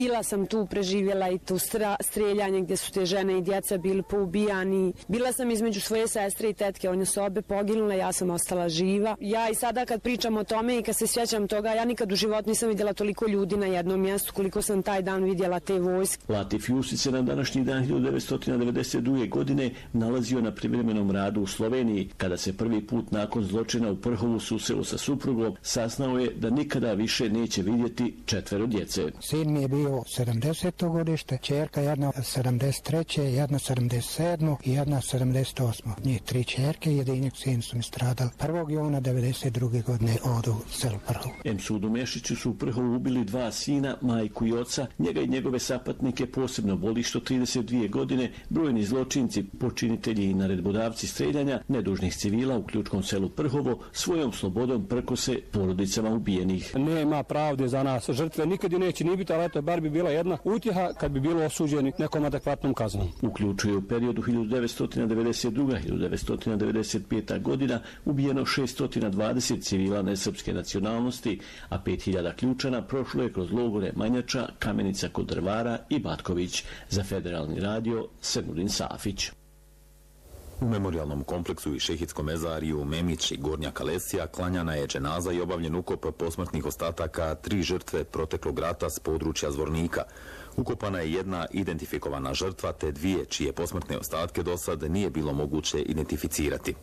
Bila sam tu, preživjela i tu streljanje gdje su te žene i djeca bili poubijani. Bila sam između svoje sestre i tetke, one su obe poginule, ja sam ostala živa. Ja i sada kad pričam o tome i kad se sjećam toga, ja nikad u životu nisam vidjela toliko ljudi na jednom mjestu koliko sam taj dan vidjela te vojske. Latif Jusić se na današnji dan 1992. godine nalazio na privremenom radu u Sloveniji. Kada se prvi put nakon zločina u Prhovu susreo sa suprugom, saznao je da nikada više neće vidjeti 4 djece. Sin mi je bio 70. godište, čerka jedna 73. jedna 77. i jedna 78. Njih 3 čerke i jedinak sin su mi stradali. 1. juna 92. godine odu u selu Prhovu. Emsudu Mešiću su u Prhovu ubili 2 sina, majku i oca. Njega i njegove sapatnike posebno boli što 32 godine brojni zločinci, počinitelji i naredbodavci streljanja nedužnih civila u ključkom selu Prhovo svojom slobodom prkose porodicama ubijenih. Nema pravde za nas, žrtve nikad ju neće ni biti, ali eto, bar bi bila jedna utjeha kad bi bilo osuđeni nekom adekvatnom kaznom. Uključuje u periodu 1992-1995. godina ubijeno 620 civila nesrpske nacionalnosti, a 5000 ključana prošlo je kroz logore Manjača, Kamenica kod Drvara i Batković. Za Federalni radio, Semudin Safić. U memorialnom kompleksu i šehitskom mezariju Memić i Gornja Kalesija klanjana je dženaza i obavljen ukop posmrtnih ostataka 3 žrtve proteklog rata s područja Zvornika. Ukopana je jedna identifikovana žrtva te 2 čije posmrtne ostatke do sad nije bilo moguće identificirati.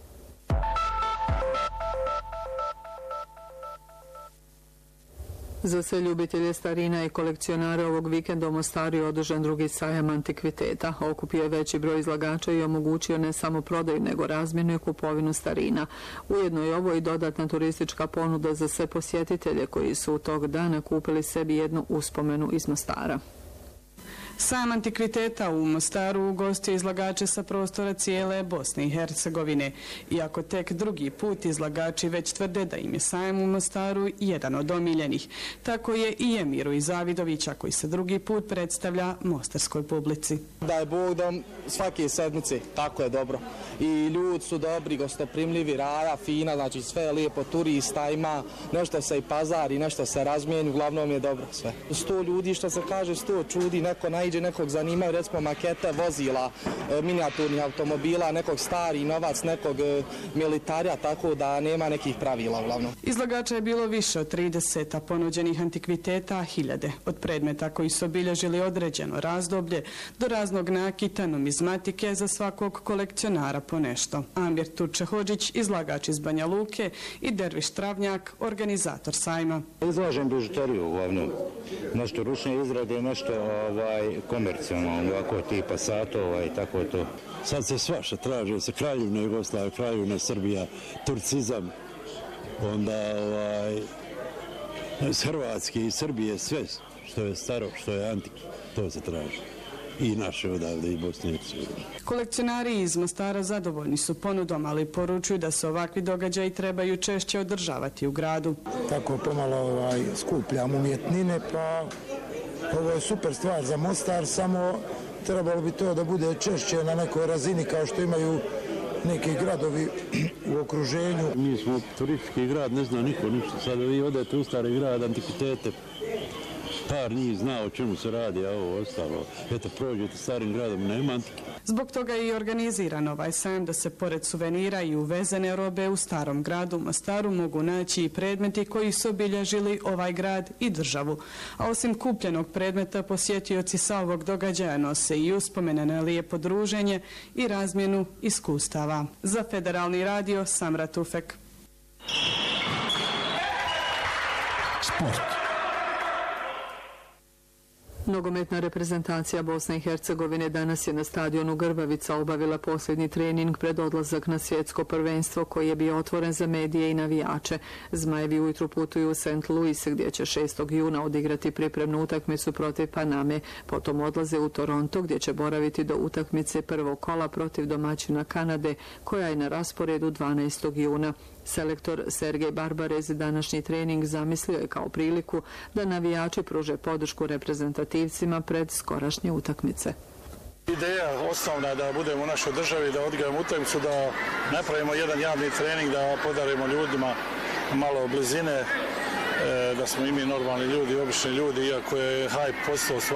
Za sve ljubitelje starina i kolekcionare ovog vikenda u Mostaru je održan drugi sajam antikviteta. Okupio je veći broj izlagača i omogućio ne samo prodaju, nego razmjenu i kupovinu starina. Ujedno je ovo i dodatna turistička ponuda za sve posjetitelje koji su u tog dana kupili sebi jednu uspomenu iz Mostara. Sajam antikviteta u Mostaru ugostio izlagače sa prostora cijele Bosne i Hercegovine. Iako tek drugi put izlagači već tvrde da im je sajam u Mostaru jedan od omiljenih. Tako je i Emiru Izavidovića koji se drugi put predstavlja mostarskoj publici. Daj Bog da svake sedmice, tako je dobro. I ljudi su dobri, gostoprimljivi, raja, fina, znači sve je lijepo, turista ima, nešto se i pazari, nešto se razmijeni, uglavnom je dobro sve. 100 ljudi, što se kaže, 100 čudi, neko naiđe, nekog zanimaju, recimo makete vozila, minijaturnih automobila, nekog stari novac, nekog militarija, tako da nema nekih pravila uglavnom. Izlagača je bilo više od 30, a ponuđenih antikviteta 1000. Od predmeta koji su obilježili određeno razdoblje do raznog nakita, numizmatike za svakog kolekcionara po nešto. Amir Turčehodžić, izlagač iz Banja Luke, i Derviš Travnjak, organizator sajma. Izlažem bižuteriju uglavnom. Nešto ručne izrade, nešto komercijalno, ovako tipa satova i tako to. Sad se svašta traže, se Kraljevna Jugoslavija, Kraljevna Srbija, turcizam, onda s Hrvatske i Srbije, sve što je staro, što je antiki, to se traži. I naše odavde i Bosne i Hercegovine. Kolekcionari iz Mostara zadovoljni su ponudom, ali poručuju da se ovakvi događaji trebaju češće održavati u gradu. Tako pomalo skupljam umjetnine, pa ovo je super stvar za Mostar, samo trebalo bi to da bude češće na nekoj razini kao što imaju neki gradovi u okruženju. Mi smo turistički grad, ne zna niko ništa. Sada vi odete u stari grad, antikvitete, par njih zna o čemu se radi, a ovo ostalo. Eto, prođete starim gradom, nema antike. Zbog toga je i organiziran ovaj sajam da se pored suvenira i uvezene robe u starom gradu u Mostaru mogu naći i predmeti koji su obilježili ovaj grad i državu. A osim kupljenog predmeta, posjetioci sa ovog događaja nose i uspomene na lijepo druženje i razmjenu iskustava. Za Federalni radio, Samra Tufek. Sport. Nogometna reprezentacija Bosne i Hercegovine danas je na stadionu Grbavica obavila posljednji trening pred odlazak na svjetsko prvenstvo koji je bio otvoren za medije i navijače. Zmajevi ujutru putuju u St. Louis gdje će 6. juna odigrati pripremnu utakmicu protiv Paname. Potom odlaze u Toronto gdje će boraviti do utakmice prvog kola protiv domaćina Kanade koja je na rasporedu 12. juna. Selektor Sergej Barbarez današnji trening zamislio je kao priliku da navijači pruže podršku reprezentativcima pred skorašnje utakmice. Ideja osnovna da budemo u našoj državi, da odigramo utakmicu, da napravimo jedan javni trening, da podarimo ljudima malo blizine, da smo i mi normalni ljudi, obični ljudi, iako je hype postao